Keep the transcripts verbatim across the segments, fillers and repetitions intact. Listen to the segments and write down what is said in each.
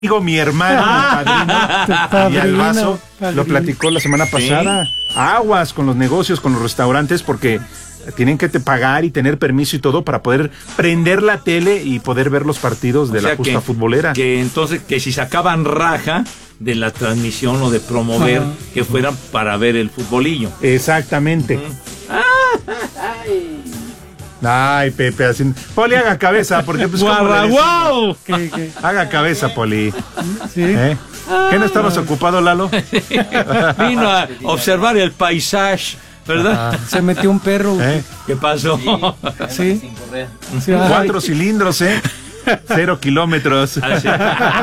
Digo, mi hermano, Ah, mi padrino, padrino, y al vaso, padrino. lo platicó la semana pasada. ¿Sí? Aguas con los negocios, con los restaurantes, porque tienen que te pagar y tener permiso y todo para poder prender la tele y poder ver los partidos de o sea la justa que, futbolera. Que entonces, que si sacaban raja de la transmisión o de promover, ajá, que fueran para ver el futbolillo. Exactamente. Uh-huh. Ay. Ay, Pepe, así. Poli, haga cabeza, porque pues ¡Guau, guau! ¿Qué, qué? Haga cabeza, Poli. ¿Sí? ¿Eh? ¿Qué no estabas ocupado, Lalo? Vino a observar el paisaje, ¿verdad? Ah, se metió un perro. ¿Eh? ¿Qué pasó? Sí. Sin correa. Sí. Cuatro cilindros, ¿eh? Cero kilómetros. Ah, sí.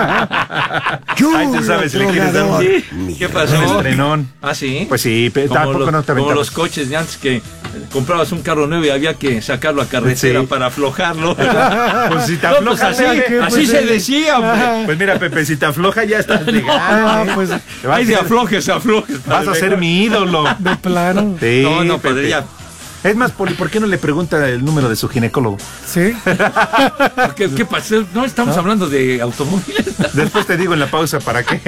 Ay, tú sabes si le quieres dar un... ¿Sí? ¿Qué pasó? Un estrenón. ¿Ah, sí? Pues sí, como, tampoco los, no te como los coches de antes que comprabas un carro nuevo y había que sacarlo a carretera, sí, para aflojarlo. Pues si te afloja, no, pues así, ¿qué? así Pues se sí. decía, hombre. Pues mira, Pepe, si te afloja ya estás ligado. No, pues ay, de aflojes, aflojes. Vas a ser mi ídolo. De plano. Sí, no, no, Pepe. podría. Es más, Poli, ¿por qué no le pregunta el número de su ginecólogo? Sí. ¿Qué, qué pasó? No estamos ¿no? hablando de automóviles. Después te digo en la pausa para qué.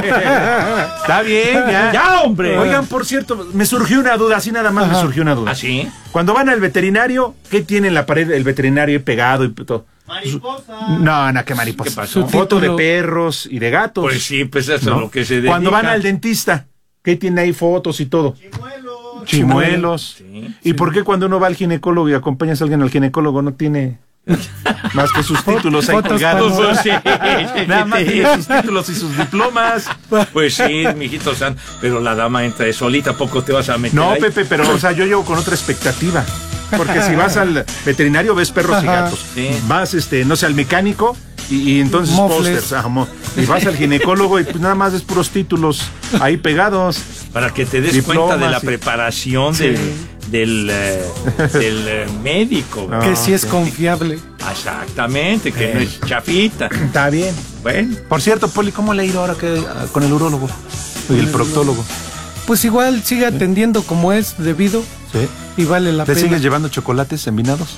Está bien, ya. Ya, hombre. Oigan, por cierto, me surgió una duda, así nada más. Ajá. Me surgió una duda. ¿Ah, sí? Cuando van al veterinario, ¿qué tiene en la pared el veterinario pegado y todo? Mariposa. No, no, qué mariposa. ¿Qué pasó? Foto de perros y de gatos. Pues sí, pues eso ¿no? es lo que se dedica. Cuando van al dentista, ¿qué tiene ahí? Fotos y todo. Chimuelos. Chimuelos. Sí, ¿Y sí. por qué cuando uno va al ginecólogo y acompañas a alguien al ginecólogo no tiene más que sus títulos ahí colgados? Sí, nada más tiene sus títulos y sus diplomas. Pues sí, mijito san, pero la dama entra de solita, ¿poco te vas a meter No, ahí? Pepe, pero o sea, yo llego con otra expectativa. Porque si vas al veterinario ves perros Ajá. y gatos. Sí. Vas, este, no sé, al mecánico y, y entonces pósters. Y vas al ginecólogo y pues nada más es puros títulos ahí pegados. Para que te des Diplomas, cuenta de la sí. preparación Sí. del, del, eh, del eh, médico. No. Que sí es sí. confiable. Exactamente, que Eh. no es chafita. Está bien. Bueno. Por cierto, Poli, ¿cómo le ha ido ahora que, con el urólogo y el proctólogo? Pues igual sigue atendiendo como es debido. Sí. Y vale la ¿Te pena. sigues llevando chocolates envinados?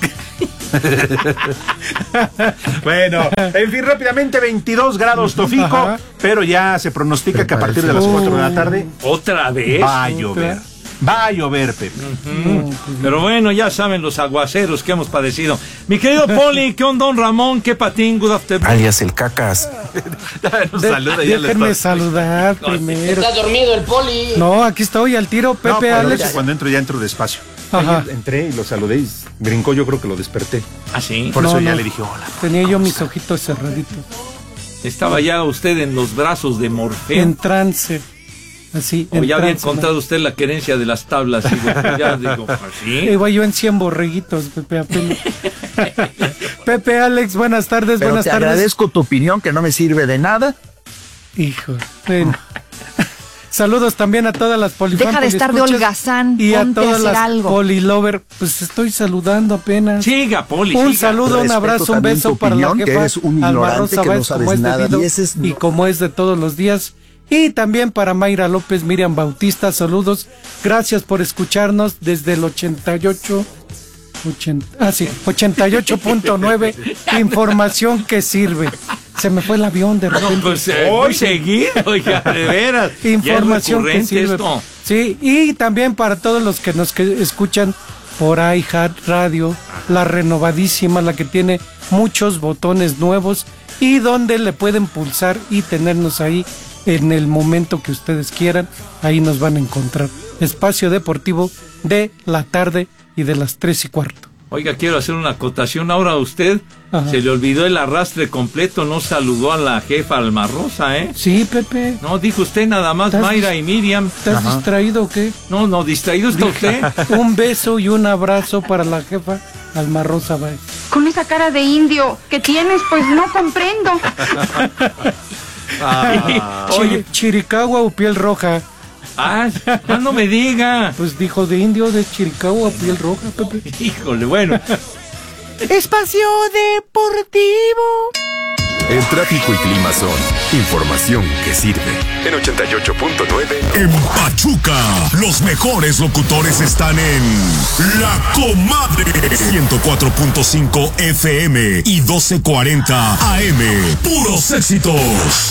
Bueno, en fin, rápidamente veintidós grados Tofico, Ajá. pero ya se pronostica que a partir de las cuatro de la tarde ¿Otra vez? va a llover. Va a llover, Pepe. Uh-huh. Pero bueno, ya saben los aguaceros que hemos padecido. Mi querido Poli, ¿qué onda, don Ramón? ¿Qué patín? Good afternoon. Alias el cacas. Nos De, saluda, déjenme saludar no, primero. Está dormido el Poli. No, aquí estoy al tiro, Pepe, no, Alex. Cuando entro ya entro despacio. Ajá. Entré y lo saludé y brincó, yo creo que lo desperté. ¿Ah, sí? Por no, eso no. ya le dije hola. Tenía yo mis ojitos cerraditos. Estaba ya usted en los brazos de Morfeo. En trance. Así, o ya trance, había encontrado ¿no? usted la querencia de las tablas. Digo, ya digo, ¿sí? Iba yo en cien borreguitos, Pepe, apenas. Pepe, Alex, buenas tardes, Pero buenas te tardes. agradezco tu opinión, que no me sirve de nada. Hijo, bueno. Saludos también a todas las polifan. Deja de estar de holgazán, y a ponte todas a hacer las algo. polilover. Pues estoy saludando apenas. Siga, Poli, Un siga. saludo, un Respeto abrazo, un también beso tu para la opinión, que jefa eres un Alma ignorante, Rosa que no Báez, sabes como es nada, debido y ese es- y como es de todos los días. Y también para Mayra López, Miriam Bautista, saludos. Gracias por escucharnos desde el ochenta y ocho. ochenta, ah, sí, ochenta y ocho punto nueve. Información que sirve. Se me fue el avión de repente. No, pues eh, muy seguido, ya, de veras. Información ya que es sirve. esto. Sí, y también para todos los que nos que escuchan por iHeart Radio, la renovadísima, la que tiene muchos botones nuevos y donde le pueden pulsar y tenernos ahí en el momento que ustedes quieran. Ahí nos van a encontrar. Espacio Deportivo de la tarde y de las tres y cuarto. Oiga, quiero hacer una acotación. Ahora a usted Ajá. se le olvidó el arrastre completo, no saludó a la jefa Alma Rosa, ¿eh? Sí, Pepe. No, dijo usted nada más ¿Estás Mayra dis- y Miriam. ¿Estás Ajá. distraído o qué? No, no, distraído está usted. Un beso y un abrazo para la jefa Alma Rosa Báez. Con esa cara de indio que tienes, pues no comprendo. Ah, oye, Chi- Chiricahua o piel roja. ah, ah, no me diga. Pues dijo de indio, de Chiricahua, piel roja, Pepe. Híjole, bueno. Espacio Deportivo. El tráfico y clima son información que sirve. En ochenta y ocho punto nueve. En Pachuca, los mejores locutores están en La Comadre. ciento cuatro punto cinco F M y doce cuarenta A M. Puros éxitos.